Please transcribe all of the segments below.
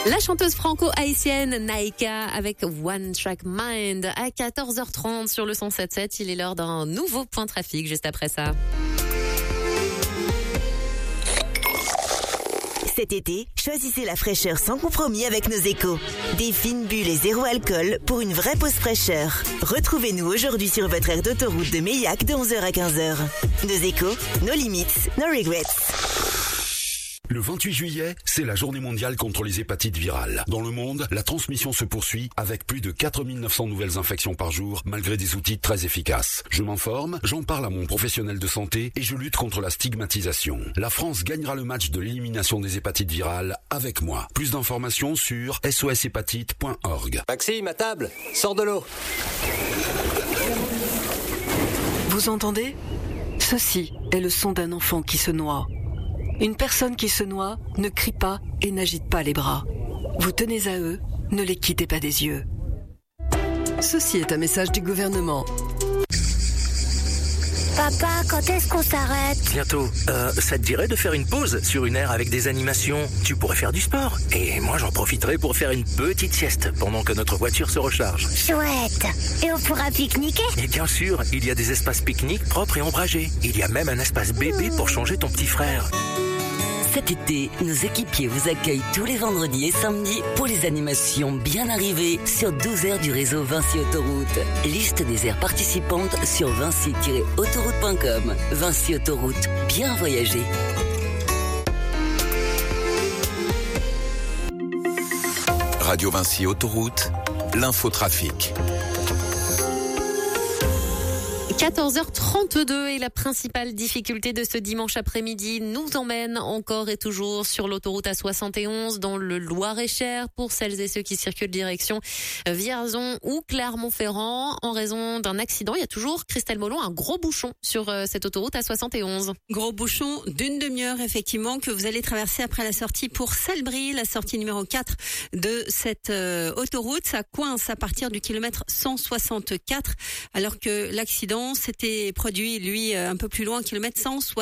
La chanteuse franco-haïtienne Naïka avec One Track Mind à 14h30 sur le 107.7. Il est l'heure d'un nouveau point trafic juste après ça. Cet été, choisissez la fraîcheur sans compromis avec nos échos. Des fines bulles et zéro alcool pour une vraie pause fraîcheur. Retrouvez-nous aujourd'hui sur votre aire d'autoroute de Meillac de 11h à 15h. Nos échos, nos limites, no regrets. Le 28 juillet, c'est la journée mondiale contre les hépatites virales. Dans le monde, la transmission se poursuit avec plus de 4900 nouvelles infections par jour, malgré des outils très efficaces. Je m'informe, j'en parle à mon professionnel de santé et je lutte contre la stigmatisation. La France gagnera le match de l'élimination des hépatites virales avec moi. Plus d'informations sur soshépatite.org. Maxime, à table, sors de l'eau. Vous entendez ? Ceci est le son d'un enfant qui se noie. Une personne qui se noie ne crie pas et n'agite pas les bras. Vous tenez à eux, ne les quittez pas des yeux. Ceci est un message du gouvernement. Papa, quand est-ce qu'on s'arrête ? Bientôt. Ça te dirait de faire une pause sur une aire avec des animations ? Tu pourrais faire du sport. Et moi, j'en profiterai pour faire une petite sieste pendant que notre voiture se recharge. Chouette. Et on pourra pique-niquer ? Et bien sûr, il y a des espaces pique-nique propres et ombragés. Il y a même un espace bébé pour changer ton petit frère. Cet été, nos équipiers vous accueillent tous les vendredis et samedis pour les animations bien arrivées sur 12 aires du réseau Vinci Autoroute. Liste des aires participantes sur vinci-autoroute.com. Vinci Autoroute, bien voyager. Radio Vinci Autoroute, l'infotrafic. 14h32 et la principale difficulté de ce dimanche après-midi nous emmène encore et toujours sur l'autoroute A71 dans le Loir-et-Cher pour celles et ceux qui circulent direction Vierzon ou Clermont-Ferrand en raison d'un accident. Il y a toujours, Christelle Molon, un gros bouchon sur cette autoroute A71. Gros bouchon d'une demi-heure effectivement que vous allez traverser après la sortie pour Salbris, la sortie numéro 4 de cette autoroute. Ça coince à partir du kilomètre 164 alors que l'accident s'était produit, lui, un peu plus loin, kilomètre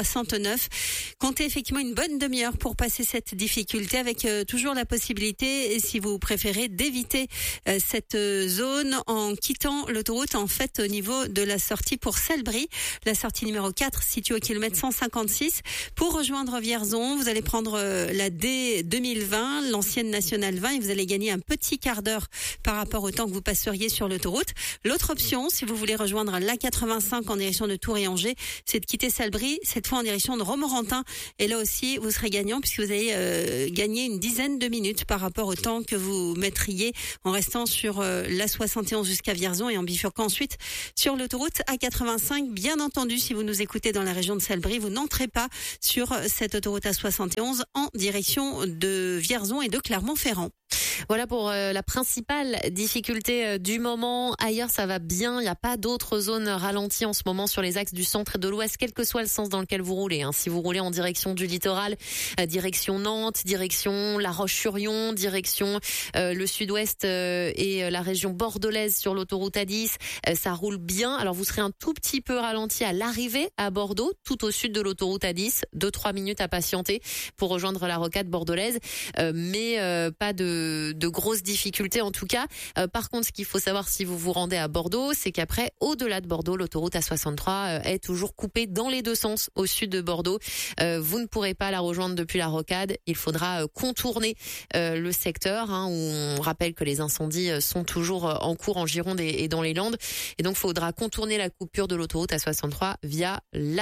169. Comptez effectivement une bonne demi-heure pour passer cette difficulté avec toujours la possibilité, si vous préférez, d'éviter cette zone en quittant l'autoroute, en fait, au niveau de la sortie pour Salbris. La sortie numéro 4 située au kilomètre 156. Pour rejoindre Vierzon, vous allez prendre la D 2020, l'ancienne nationale 20, et vous allez gagner un petit quart d'heure par rapport au temps que vous passeriez sur l'autoroute. L'autre option, si vous voulez rejoindre la 85 en direction de Tours et Angers, c'est de quitter Salbris, cette fois en direction de Romorantin. Et là aussi, vous serez gagnant puisque vous allez gagner une dizaine de minutes par rapport au temps que vous mettriez en restant sur la 71 jusqu'à Vierzon et en bifurquant ensuite sur l'autoroute A85. Bien entendu, si vous nous écoutez dans la région de Salbris, vous n'entrez pas sur cette autoroute A71 en direction de Vierzon et de Clermont-Ferrand. Voilà pour la principale difficulté du moment. Ailleurs, ça va bien. Il n'y a pas d'autres zones ralenties en ce moment sur les axes du centre et de l'ouest, quel que soit le sens dans lequel vous roulez. Si vous roulez en direction du littoral, direction Nantes, direction La Roche-sur-Yon, direction le sud-ouest et la région bordelaise sur l'autoroute A10, ça roule bien. Alors, vous serez un tout petit peu ralenti à l'arrivée à Bordeaux, tout au sud de l'autoroute A10. 2-3 minutes à patienter pour rejoindre la rocade bordelaise. Mais pas de grosses difficultés en tout cas. Par contre, ce qu'il faut savoir si vous vous rendez à Bordeaux, c'est qu'après, au-delà de Bordeaux, l'autoroute A63 est toujours coupée dans les deux sens au sud de Bordeaux. Vous ne pourrez pas la rejoindre depuis la rocade. Il faudra contourner le secteur où on rappelle que les incendies sont toujours en cours en Gironde et dans les Landes. Et donc, il faudra contourner la coupure de l'autoroute A63 via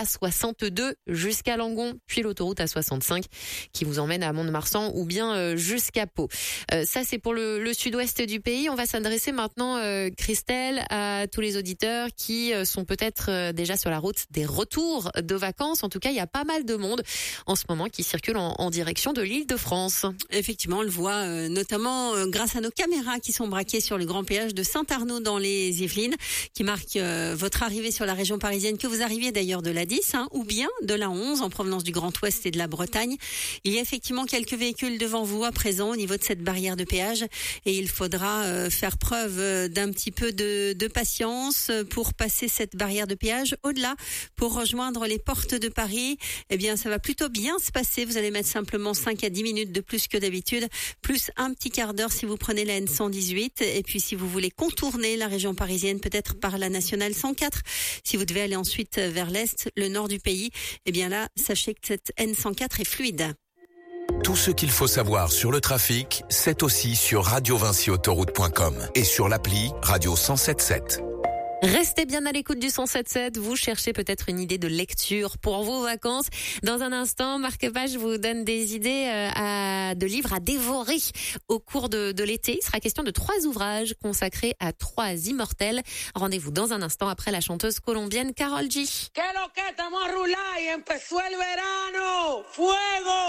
l'A62 jusqu'à Langon, puis l'autoroute A65 qui vous emmène à Mont-de-Marsan ou bien jusqu'à Pau. Ça, c'est pour le sud-ouest du pays. On va s'adresser maintenant, Christelle, à tous les auditeurs qui sont peut-être déjà sur la route des retours de vacances. En tout cas, il y a pas mal de monde en ce moment qui circule en direction de l'Île-de-France. Effectivement, on le voit notamment grâce à nos caméras qui sont braquées sur le grand péage de Saint-Arnaud dans les Yvelines, qui marque votre arrivée sur la région parisienne, que vous arriviez d'ailleurs de la 10 ou bien de la 11 en provenance du Grand Ouest et de la Bretagne. Il y a effectivement quelques véhicules devant vous à présent au niveau de cette barrière de de péage et il faudra faire preuve d'un petit peu de patience pour passer cette barrière de péage. Au-delà, pour rejoindre les portes de Paris, eh bien, ça va plutôt bien se passer. Vous allez mettre simplement 5 à 10 minutes de plus que d'habitude, plus un petit quart d'heure si vous prenez la N118. Et puis, si vous voulez contourner la région parisienne, peut-être par la nationale 104, si vous devez aller ensuite vers l'Est, le nord du pays, eh bien là, sachez que cette N104 est fluide. Tout ce qu'il faut savoir sur le trafic, c'est aussi sur radiovinciautoroute.com et sur l'appli Radio 107.7. Restez bien à l'écoute du 107.7. Vous cherchez peut-être une idée de lecture pour vos vacances. Dans un instant, Marc Page vous donne des idées de livres à dévorer au cours de l'été. Il sera question de 3 ouvrages consacrés à 3 immortels. Rendez-vous dans un instant après la chanteuse colombienne Karol G. Que lo que estamos a rular y empezó el verano. Fuego!